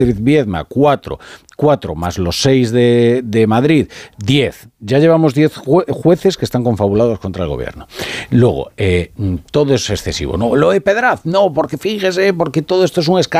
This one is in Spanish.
Viedma, 4 más los 6 de Madrid, 10. Ya llevamos 10 jueces que están confabulados contra el gobierno. Luego, todo es excesivo. No, lo de Pedraz, no, porque fíjese, porque todo esto es un escándalo.